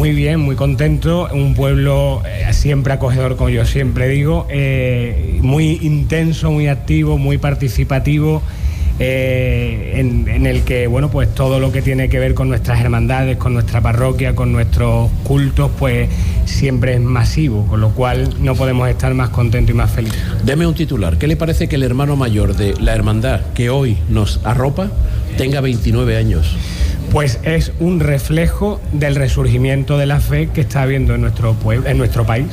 Muy bien, muy contento. Un pueblo siempre acogedor, como yo siempre digo, muy intenso, muy activo, muy participativo. En el que, bueno, pues todo lo que tiene que ver con nuestras hermandades, con nuestra parroquia, con nuestros cultos, pues siempre es masivo, con lo cual no podemos estar más contentos y más felices. Deme un titular. ¿Qué le parece que el hermano mayor de la hermandad que hoy nos arropa tenga 29 años? Pues es un reflejo del resurgimiento de la fe que está habiendo en nuestro pueblo, en nuestro país.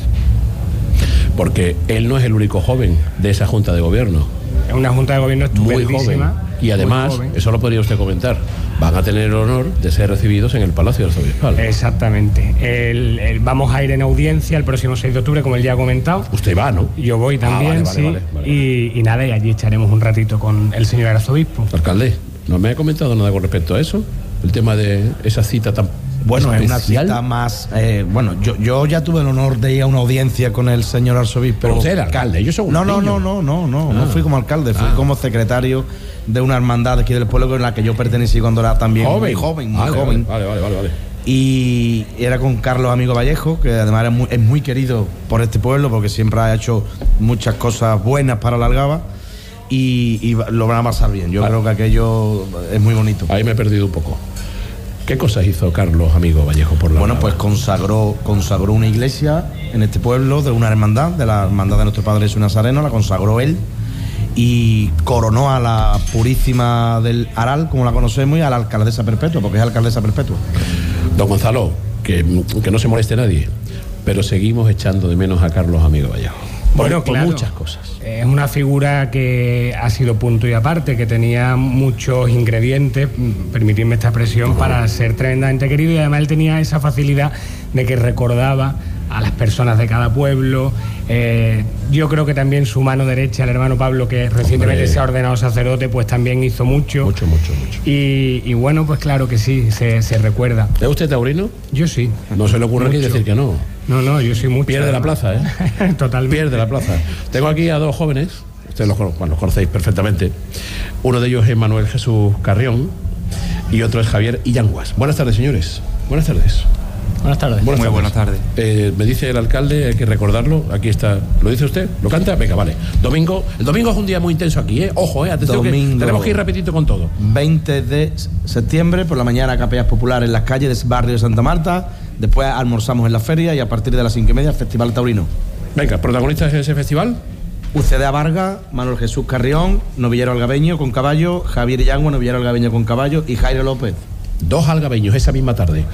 Porque él no es el único joven de esa Junta de Gobierno. Es una Junta de Gobierno estupendísima. Muy joven. Y además, eso lo podría usted comentar, van a tener el honor de ser recibidos en el Palacio Arzobispal. Exactamente. Vamos a ir en audiencia el próximo 6 de octubre, como él ya ha comentado. Usted va, ¿no? Yo voy también, vale. Y nada, y allí echaremos un ratito con el señor arzobispo. Alcalde, ¿no me ha comentado nada con respecto a eso? El tema de esa cita tan... Bueno, especial. es una cita más... yo ya tuve el honor de ir a una audiencia con el señor arzobispo. Pero usted era alcalde, yo soy un niño. No fui como alcalde, fui como secretario de una hermandad aquí del pueblo con la que yo pertenecí cuando era también muy joven. Vale. Y era con Carlos Amigo Vallejo, que además es muy querido por este pueblo porque siempre ha hecho muchas cosas buenas para la Algaba y lo van a pasar bien. Yo creo que aquello es muy bonito. Ahí me he perdido un poco. ¿Qué cosas hizo Carlos Amigo Vallejo por la Bueno, pues consagró una iglesia en este pueblo de una hermandad, de la hermandad de nuestro Padre Jesús Nazareno, la consagró él y coronó a la Purísima del Aral, como la conocemos, y a la alcaldesa perpetua, porque es alcaldesa perpetua. Don Gonzalo, que no se moleste nadie, pero seguimos echando de menos a Carlos Amigo Vallejo. Bueno, por claro, muchas cosas. Es una figura que ha sido punto y aparte, que tenía muchos ingredientes, permitidme esta expresión, para ser tremendamente querido, y además él tenía esa facilidad de que recordaba a las personas de cada pueblo. Yo creo que también su mano derecha, el hermano Pablo, que recientemente se ha ordenado sacerdote, pues también hizo mucho. Mucho. Y bueno, pues claro que sí, se recuerda. ¿Es usted taurino? Yo sí. No se le ocurre aquí decir que no. No, yo soy mucho. Pierde la plaza, ¿eh? Totalmente. Pierde la plaza. Tengo aquí a dos jóvenes, ustedes los conocéis perfectamente. Uno de ellos es Manuel Jesús Carrión y otro es Javier Illanguas. Buenas tardes, señores. Buenas tardes. Buenas tardes. Muy buenas tardes. Me dice el alcalde, hay que recordarlo, aquí está. ¿Lo dice usted? ¿Lo canta? Venga, vale. El domingo es un día muy intenso aquí, ¿eh? Ojo, atención, que tenemos que ir rapidito con todo. 20 de septiembre, por la mañana, capellas populares en las calles del barrio de Santa Marta. Después almorzamos en la feria y a partir de las 5:30 el Festival Taurino. Venga, ¿protagonistas de ese festival? UCD Vargas, Manuel Jesús Carrión, novillero algabeño con caballo, Javier Illangua, novillero algabeño con caballo, y Jairo López. Dos algabeños esa misma tarde.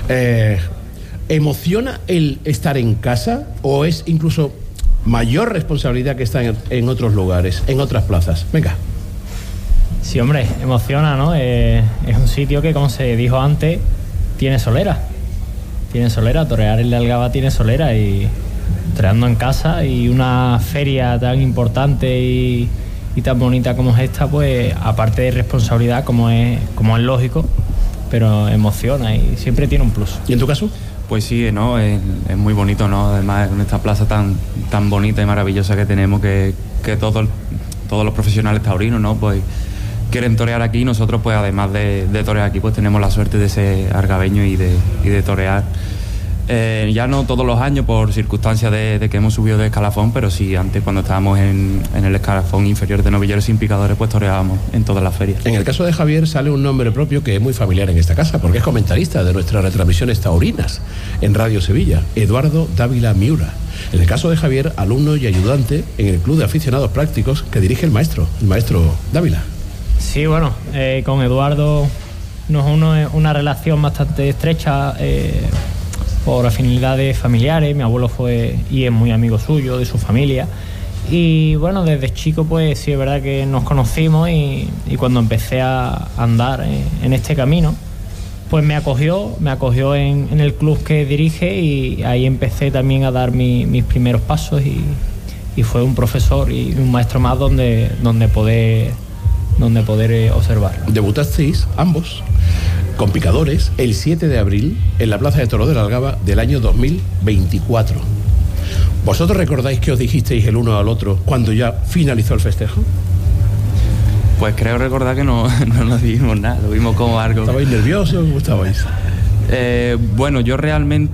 ¿Emociona el estar en casa o es incluso mayor responsabilidad que estar en otros lugares, en otras plazas? Venga. Sí, hombre, emociona, ¿no? Es un sitio que, como se dijo antes, tiene solera. Torear en la Algaba tiene solera, y toreando en casa y una feria tan importante y tan bonita como es esta, pues aparte de responsabilidad, como es lógico, pero emociona y siempre tiene un plus. ¿Y en tu caso? Pues sí, ¿no? Es muy bonito, ¿no? Además, en esta plaza tan bonita y maravillosa que tenemos, que todos los profesionales taurinos, ¿no? Pues quieren torear aquí. Nosotros, pues además de torear aquí, pues tenemos la suerte de ser argabeños y de torear. Ya no todos los años por circunstancias de que hemos subido de escalafón, pero sí antes, cuando estábamos en el escalafón inferior de novilleros sin picadores, pues toreábamos en todas las ferias. En el caso de Javier sale un nombre propio que es muy familiar en esta casa, porque es comentarista de nuestras retransmisiones taurinas en Radio Sevilla, Eduardo Dávila Miura. En el caso de Javier, alumno y ayudante en el Club de Aficionados Prácticos que dirige el maestro Dávila. Sí, bueno, con Eduardo nos une una relación bastante estrecha, por afinidades familiares. Mi abuelo fue y es muy amigo suyo, de su familia, y bueno, desde chico pues sí es verdad que nos conocimos, y cuando empecé a andar en este camino, pues me acogió en el club que dirige, y ahí empecé también a dar mis primeros pasos, y fue un profesor y un maestro más donde poder observar. Debutasteis ambos con picadores el 7 de abril en la Plaza de Toros de la Algaba del año 2024. ¿Vosotros recordáis qué os dijisteis el uno al otro cuando ya finalizó el festejo? Pues creo recordar que no nos dijimos nada, lo vimos como algo... ¿Estabais nerviosos? ¿Cómo estabais? Bueno, yo realmente